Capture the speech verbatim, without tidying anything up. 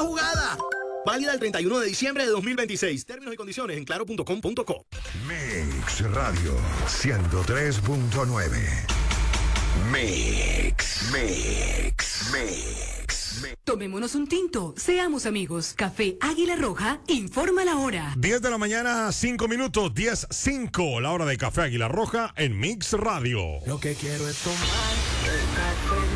jugada. Válida el treinta y uno de diciembre de dos mil veintiséis. Términos y condiciones en claro punto com punto co. Mix Radio ciento tres punto nueve. Mix, Mix, Mix, Mix. Tomémonos un tinto, seamos amigos. Café Águila Roja informa la hora. diez de la mañana, cinco minutos, diez cinco, la hora de Café Águila Roja en Mix Radio. Lo que quiero es tomar el café